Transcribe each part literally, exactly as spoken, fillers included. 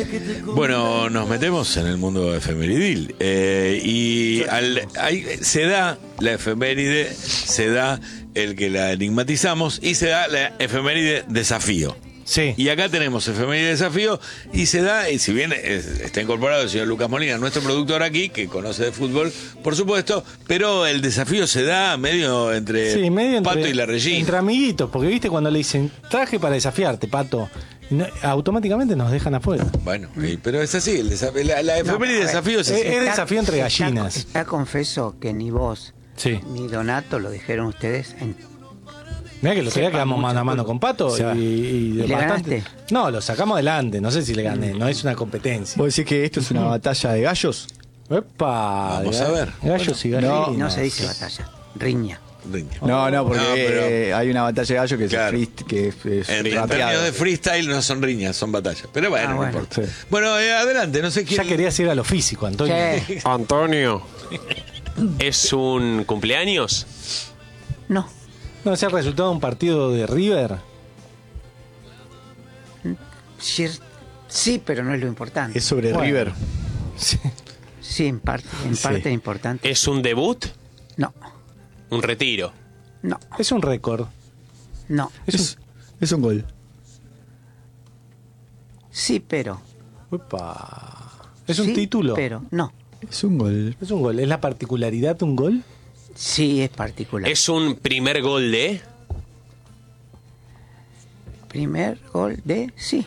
Bueno, nos metemos en el mundo efemeridil. Eh, y al, ahí se da la efeméride, se da el que la enigmatizamos y se da la efeméride desafío. Sí. Y acá tenemos efeméride desafío y se da, y si bien es, está incorporado el señor Lucas Molina, nuestro productor aquí, que conoce de fútbol, por supuesto, pero el desafío se da medio entre Sí, medio entre, Pato y la Regina. Entre amiguitos, porque viste cuando le dicen, traje para desafiarte, Pato, no, automáticamente nos dejan afuera. Bueno, y- pero es así, el desafío, la, la efeméride No, a ver, desafío es es- así. es desafío entre gallinas. Está, está confeso que ni vos Sí. ni Donato lo dijeron ustedes en Mirá que los otro día Sepa quedamos mucho mano a mano fútbol. con Pato O sea, y, y ¿y le bastante. ganaste? No, lo sacamos adelante, no sé si le gané, no es una competencia. ¿Vos decís que esto es una batalla de gallos? Epa, Vamos ga- a ver. Gallos y No, gallinas. no se dice batalla, riña. Riña. No, no, porque No, pero- eh, hay una batalla de gallos que Claro. es, free- que es, es En, en rapeado. términos de freestyle no son riñas, son batallas. Pero bueno, Ah, no bueno. importa. Sí. Bueno, eh, adelante, no sé quién. Ya querías ir a lo físico, Antonio. Sí. Antonio, ¿es un cumpleaños? No, No, es el resultado de un partido de River. sí, sí, pero no es lo importante. Es sobre Bueno. River. Sí. Sí, en parte, en Sí. parte es importante. ¿Es un debut? No, ¿Un retiro? no, Es un récord. no. Es Es, es un gol. Sí, pero. un, Upa. Es un Sí, título. Pero no. Es un gol. Es un gol. ¿Es la particularidad de un gol? Sí, es particular. ¿Es un primer gol de? Primer gol de. Sí.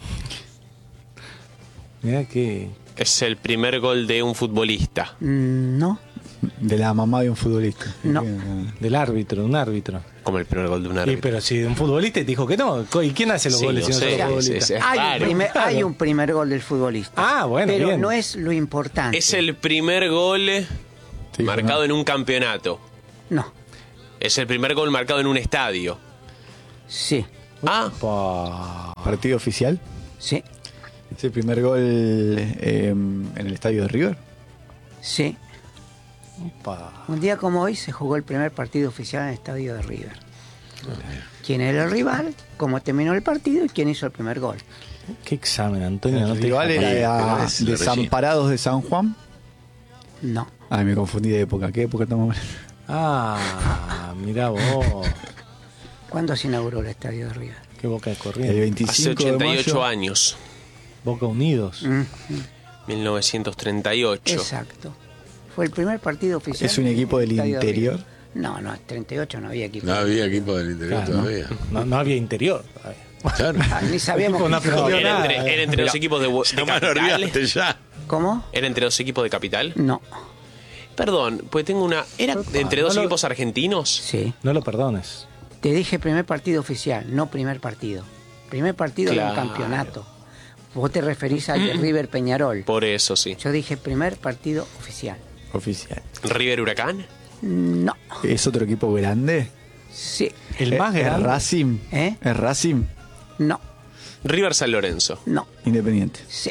Mira que. ¿Es el primer gol de un futbolista? Mm, No, De la mamá de un futbolista. No. Del árbitro, de un árbitro. Como el primer gol de un Sí, árbitro. pero si un futbolista te dijo que no. ¿Y quién hace los Sí, goles no si no sé, son los sí, futbolistas? sí, sí. hay, Claro. un primer, Claro. hay un primer gol del futbolista. Ah, bueno, Pero bien. no es lo importante. ¿Es el primer gol Sí, marcado ¿no? en un campeonato? No, ¿Es el primer gol marcado en un estadio? sí, Ah, Pa. Partido oficial. sí, Es el primer gol eh, en el estadio de River. sí. Pa. Un día como hoy se jugó el primer partido oficial en el estadio de River. ¿Quién era el rival? ¿Cómo terminó el partido? ¿Y quién hizo el primer gol? Qué examen, Antonio. No El te rival deja era parar. pero a- es la Desamparados de San Juan. No. Ay, me confundí de época. ¿Qué época estamos hablando? Ah, mirá vos. ¿Cuándo se inauguró el estadio de River? Qué boca de El corriente. hace veinticinco ochenta y de ocho mayo. años. Boca Unidos. Mm, mil novecientos treinta y ocho. exacto. Fue el primer partido oficial. ¿Es un equipo del en el estadio de interior? River. No, no, en treinta y ocho no había equipo. No había equipo del interior Claro, ¿no? todavía. No, no había interior. todavía. Claro. Ah, ni sabíamos. Equipo no que- aprendió ¿Era nada. entre, era entre los equipos de, de Ya me lo capital? olvidaste ya. ¿Cómo? ¿Era entre los equipos de capital? No. Perdón, pues tengo una... ¿Era Opa, entre dos no lo- equipos argentinos? Sí. No lo perdones. Te dije primer partido oficial, no primer partido. Primer partido de un Claro. campeonato. Vos te referís al de River Peñarol. Por eso, sí. Yo dije primer partido oficial. Oficial. ¿River Huracán? No. ¿Es otro equipo grande? Sí. El Eh, más ¿Es grande. Racing? ¿Eh? ¿Es Racing? No. River San Lorenzo. No. Independiente. Sí.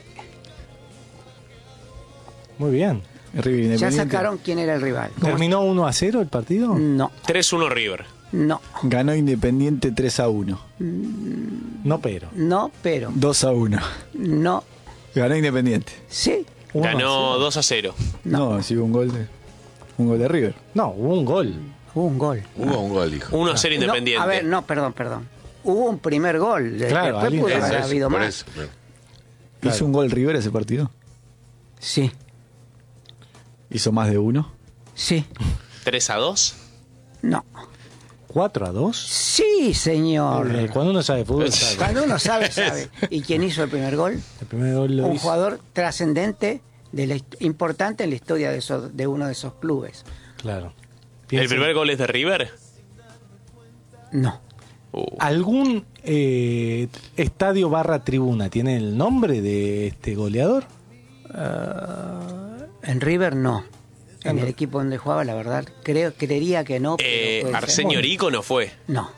Muy bien. ¿Es River Ya Independiente? sacaron quién era el rival. ¿Cómo? ¿Terminó uno a cero el partido? No. tres uno River. No. Ganó Independiente tres a uno. No, pero. No, pero. dos a uno. No. Ganó Independiente. Sí. Uno a Ganó cero. dos a cero. No, sí hubo un gol de un gol de River. No, hubo un gol. Hubo un gol. Hubo un gol, hijo. uno a cero Independiente. No, a ver, no, perdón, perdón. Hubo un primer gol. De- Claro, Después alguien- pudo Eso haber Eso, habido por más. eso, claro. Claro. ¿Hizo un gol River ese partido? Sí. ¿Hizo más de uno? Sí. tres a dos. No. ¿cuatro a dos? Sí, señor. Eh, Cuando uno sabe fútbol, sabe. Cuando uno sabe, sabe. ¿Y quién hizo el primer gol? El primer gol lo Un hizo. jugador trascendente, de la hist- importante en la historia de, esos, de uno de esos clubes. Claro. ¿El Piensa- primer gol es de River? No. Uh, ¿Algún eh, estadio barra tribuna tiene el nombre de este goleador? En River no. En el equipo donde jugaba, la verdad, creo, creería que no. Pero eh, puede ser. Arsenio Rico no fue. No.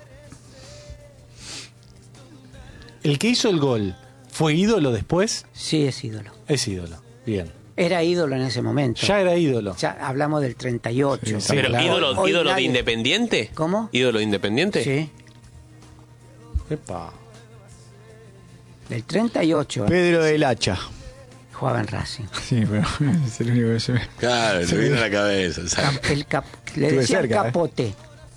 ¿El que hizo el gol fue ídolo después? Sí es ídolo. Es ídolo. Bien. Era ídolo en ese momento. Ya era ídolo. Ya hablamos del treinta y ocho. Sí, Pero claro. ídolo, Hoy ídolo de nadie- Independiente. ¿Cómo? ¿Ídolo de Independiente? Sí. Epa. Del treinta y ocho Pedro del Hacha. jugaba en Racing. Sí, pero es el único que se ve. Claro, se viene a la cabeza. ¿sabes? Cap- el cap- le Estuve decían cerca, ¿eh? Capote.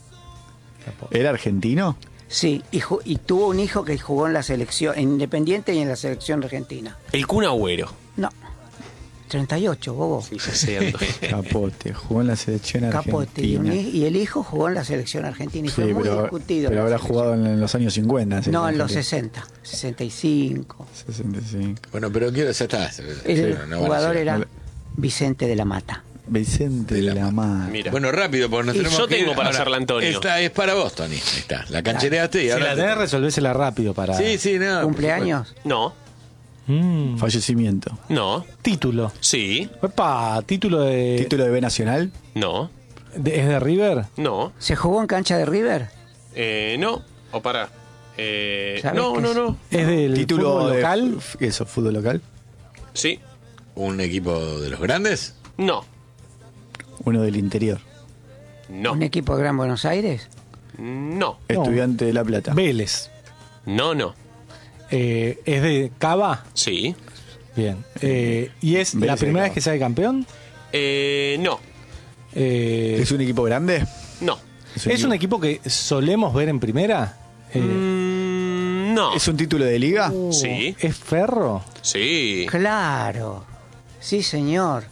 ¿Era argentino? Sí, y, ju- y tuvo un hijo que jugó en la selección, en Independiente y en la selección argentina. El Kun Agüero. No, treinta y ocho, bobo. Sí, ya sé, Antonio. Capote, jugó en la selección Capote. Y, un argentina. hi- y el hijo jugó en la selección argentina y Sí, fue muy pero, discutido. pero en la habrá selección. jugado en, en los años cincuenta. No, en los Argentina. sesenta, sesenta y cinco. sesenta y cinco. Bueno, pero quiero, ya está. El Sí, no van a jugador llegar. era Vicente de la Mata. Vicente de la Mar. Mira. Bueno, rápido, porque nos Y tenemos yo que ir. tengo para Ahora, hacerla, Antonio. Esta es para vos, Tony. Ahí está. La canchereaste y Si ahora. la te- tenés, resolvésela rápido para... Sí, sí, no. ¿Cumpleaños? No, Mm, Fallecimiento. no, título. sí, Epa, título de, Título de B Nacional. no, de- ¿Es de River? no, ¿Se jugó en cancha de River? eh, no, o para. Eh, ¿Sabes no, qué no, es? no, ¿Es del Título fútbol de- local? f- Eso, fútbol local. sí, ¿Un equipo de los grandes? no, Uno del interior. no, ¿Un equipo de Gran Buenos Aires? no, Estudiante de La Plata. Vélez. no, no, Eh, ¿Es de Cava? sí, Bien. Eh, ¿Y es Vélez la de primera Cava. vez que sale campeón? eh, no, Eh, ¿Es un equipo grande? no, ¿Es un equipo que solemos ver en primera? Eh, Mm, no, ¿Es un título de liga? uh, sí. ¿Es Ferro? sí, Claro. Sí, señor.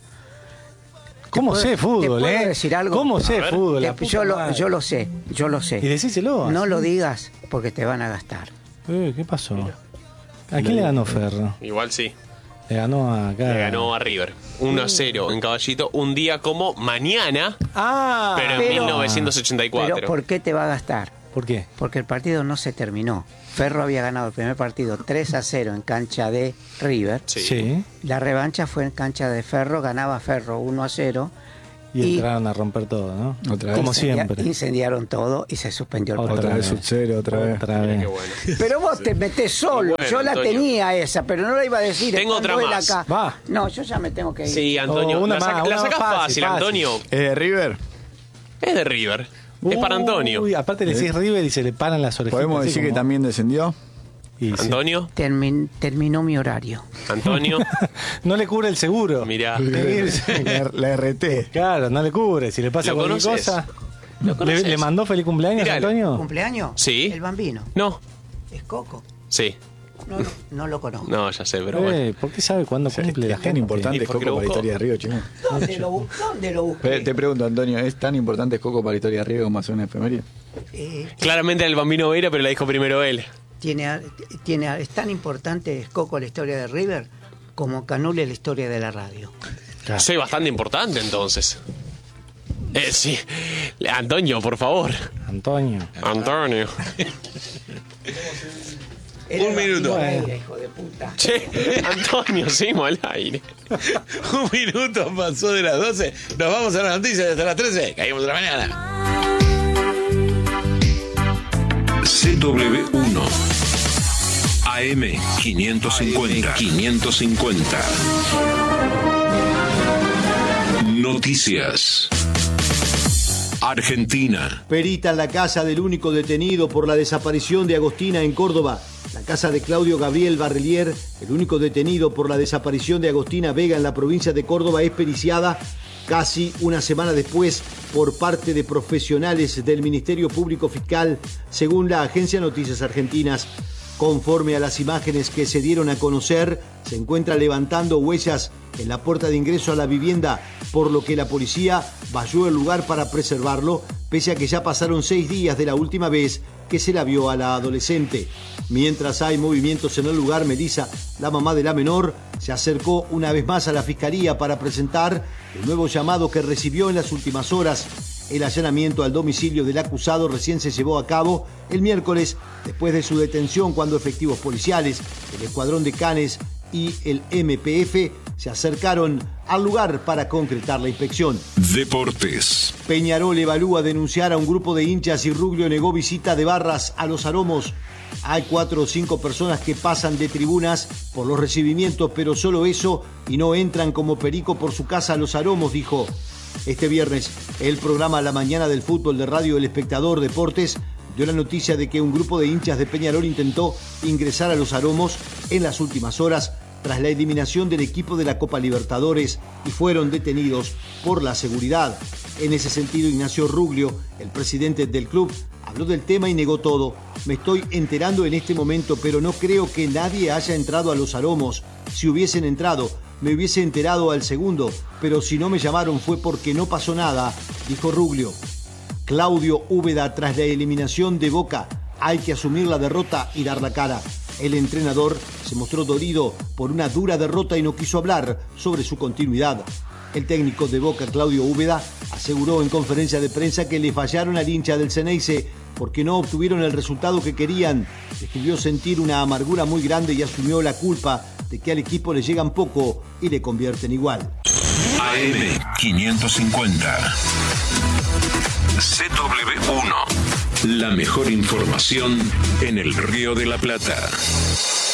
¿Cómo puedo- sé fútbol, ¿te puedo eh? decir algo? ¿Cómo A sé ver. fútbol? La Te- puta yo, lo, madre. yo lo sé, yo lo sé. Y decíselo. No así. lo digas porque te van a gastar. Eh, ¿Qué pasó? ¿A quién le ganó Ferro? igual sí. Le ganó a acá. Le ganó a River uno a cero en Caballito, un día como mañana, Ah, pero en pero- mil novecientos ochenta y cuatro. Pero ¿por qué te va a gastar? ¿por qué? Porque el partido no se terminó. Ferro había ganado el primer partido tres a cero en cancha de River. Sí. La revancha fue en cancha de Ferro, ganaba Ferro uno a cero. Y, Y- entraron a romper todo, ¿no? Otra vez. Como Incendia- siempre. Incendiaron todo y se suspendió el Otra partido. Otra vez vez. sub-cero, otra vez. Otra Mira vez. qué bueno. Pero vos te metés solo. Bueno, yo la Antonio. tenía esa, pero no la iba a decir. Tengo estando otra él más. acá. Va. No, yo ya me tengo que ir. Sí, Antonio. Oh, una la, saca- más, la una sacás más fácil, fácil, fácil. Antonio. ¿Es de River? Es de River. es para Antonio. Uy, aparte le decís River y se le paran las orejitas. ¿Podemos así decir que como- también descendió? Y sí. Antonio. Termin- terminó mi horario. Antonio. No le cubre el seguro. Mirá. Seguirse. La, la R T. Claro, no le cubre. Si le pasa ¿Lo cualquier conoces? cosa. ¿Lo ¿Le, conoces? le mandó feliz cumpleaños, Miralo. Antonio? ¿Cumpleaños? Sí. El bambino. No. Es Coco. Sí. No, no, no lo conozco. No, ya sé, pero bueno. Eh, ¿Por qué sabe cuándo cumple la Es tan gente? importante ¿Y es por qué Coco lo para la buscó? historia de River, chico. ¿Dónde lo, bu- ¿Dónde lo busqué? Pe- Te pregunto, Antonio, ¿es tan importante Coco para la historia de River como hacer una efeméride? Eh, Claramente era el bambino Veira, pero la dijo primero él. tiene, tiene, es tan importante Coco la historia de River como Canule la historia de la radio. Soy bastante importante entonces. Eh, sí. Antonio, por favor. Antonio. Antonio. Era Un el bambino minuto. Veira, hijo de puta. Che, Antonio, seguimos al aire. Un minuto pasó de las doce. Nos vamos a las noticias hasta las trece. Caímos de la mañana. C W uno A M quinientos cincuenta. quinientos cincuenta. Noticias. Argentina. Perita en la casa del único detenido por la desaparición de Agostina en Córdoba. La casa de Claudio Gabriel Barrelier, el único detenido por la desaparición de Agostina Vega en la provincia de Córdoba, es periciada casi una semana después por parte de profesionales del Ministerio Público Fiscal, según la agencia Noticias Argentinas. Conforme a las imágenes que se dieron a conocer, se encuentra levantando huellas en la puerta de ingreso a la vivienda, por lo que la policía valló el lugar para preservarlo, pese a que ya pasaron seis días de la última vez que se la vio a la adolescente. Mientras hay movimientos en el lugar, Melissa, la mamá de la menor, se acercó una vez más a la fiscalía para presentar el nuevo llamado que recibió en las últimas horas. El allanamiento al domicilio del acusado recién se llevó a cabo el miércoles, después de su detención, cuando efectivos policiales, el Escuadrón de Canes y el M P F se acercaron al lugar para concretar la inspección. Deportes. Peñarol evalúa denunciar a un grupo de hinchas y Rubio negó visita de barras a los Aromos. Hay cuatro o cinco personas que pasan de tribunas por los recibimientos, pero solo eso, y no entran como perico por su casa a los Aromos, dijo. Este viernes, el programa La Mañana del Fútbol de Radio El Espectador Deportes dio la noticia de que un grupo de hinchas de Peñarol intentó ingresar a los Aromos en las últimas horas tras la eliminación del equipo de la Copa Libertadores y fueron detenidos por la seguridad. En ese sentido, Ignacio Ruglio, el presidente del club, habló del tema y negó todo. Me estoy enterando en este momento, pero no creo que nadie haya entrado a los Aromos. Si hubiesen entrado, me hubiese enterado al segundo, pero si no me llamaron fue porque no pasó nada, dijo Ruglio. Claudio Úbeda, tras la eliminación de Boca, hay que asumir la derrota y dar la cara. El entrenador se mostró dolido por una dura derrota y no quiso hablar sobre su continuidad. El técnico de Boca, Claudio Úbeda, aseguró en conferencia de prensa que le fallaron al hincha del Xeneize porque no obtuvieron el resultado que querían. Describió sentir una amargura muy grande y asumió la culpa de que al equipo le llegan poco y le convierten igual. A M quinientos cincuenta. C W uno. La mejor información en el Río de la Plata.